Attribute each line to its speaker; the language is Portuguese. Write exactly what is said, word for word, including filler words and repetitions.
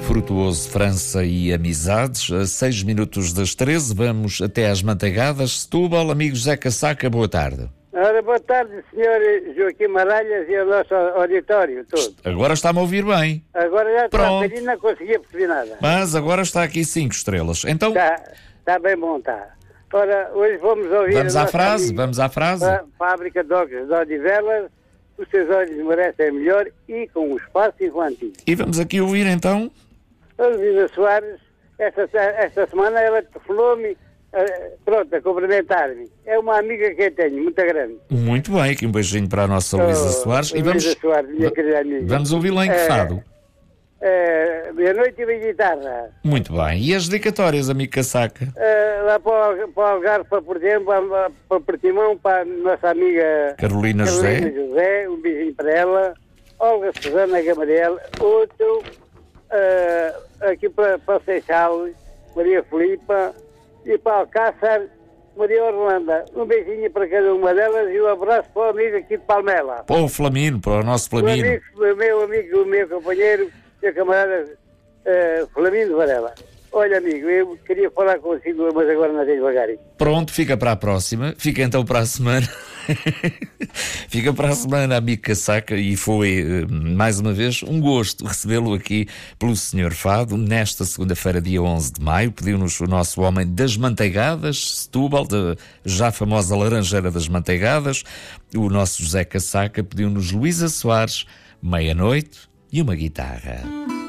Speaker 1: Frutuoso França e amizades. A seis minutos das treze, vamos até às Manteigadas, Setúbal. Amigo José Casaca, boa tarde.
Speaker 2: Ora, boa tarde, senhor Joaquim Maralhas e o nosso auditório todo.
Speaker 1: Agora está-me a ouvir bem.
Speaker 2: Agora já está,
Speaker 1: Pronto.
Speaker 2: não conseguia perceber nada.
Speaker 1: Mas agora está aqui cinco estrelas. Então,
Speaker 2: Está, está bem bom, está. Ora, hoje vamos ouvir...
Speaker 1: vamos
Speaker 2: a
Speaker 1: à
Speaker 2: nossa
Speaker 1: frase,
Speaker 2: amiga,
Speaker 1: vamos à frase.
Speaker 2: Fá- Fábrica de Óculos de Odivelas, os seus olhos merecem melhor e com o espaço infantil.
Speaker 1: E vamos aqui ouvir então.
Speaker 2: A Luísa Soares, esta, esta semana ela telefonou-me, eh, pronto, a cumprimentar-me. É uma amiga que eu tenho, muito grande.
Speaker 1: Muito bem, aqui um beijinho para a nossa Luísa
Speaker 2: Oh,
Speaker 1: Soares. E vamos,
Speaker 2: Luísa Soares, minha querida amiga.
Speaker 1: vamos ouvi-la em que
Speaker 2: Eh,
Speaker 1: fado?
Speaker 2: eh, Meia-noite e meia guitarra.
Speaker 1: Muito bem. E as dedicatórias, amigo Casaca?
Speaker 2: Uh, lá para o, para o Algarve, para Portempo, para, para Portimão, para a nossa amiga
Speaker 1: Carolina José.
Speaker 2: Carolina José, um beijinho para ela, Olga Susana Gabriel, outro uh, aqui para, para Seixal, Maria Filipa, e para Alcácer, Maria Orlando. Um beijinho para cada uma delas e um abraço para o amigo aqui de Palmela.
Speaker 1: Para o Flamino, para o nosso
Speaker 2: O
Speaker 1: Flamino.
Speaker 2: amigo, o meu amigo, o meu companheiro, meu camarada uh, Flamino Varela. Olha, amigo, eu queria falar consigo, mas agora não tenho devagarinho.
Speaker 1: Pronto, fica para a próxima. Fica então para a semana. Fica para a semana, amigo Casaca, e foi, mais uma vez, um gosto recebê-lo aqui pelo senhor Fado, nesta segunda-feira, dia onze de maio. Pediu-nos o nosso homem das Manteigadas, Setúbal, da já famosa Laranjeira das Manteigadas. O nosso José Casaca pediu-nos Luísa Soares, Meia-Noite e uma guitarra.